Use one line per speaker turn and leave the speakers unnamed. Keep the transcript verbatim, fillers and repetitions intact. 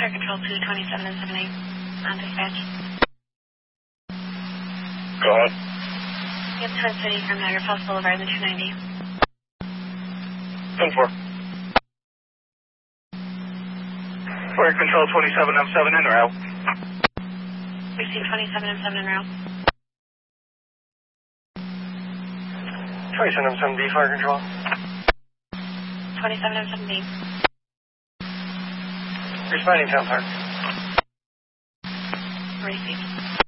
Fire Control two twenty-seven and seven eight on dispatch.
Go ahead.
Yep, Twin City from Niagara Falls Boulevard in the two ninety.
ten four. Fire Control twenty-seven M seven in or out?
Receive twenty-seven M seven en route.
twenty-seven M seven D, Fire Control.
twenty-seven M seven D.
Responding Town Park.
Receive.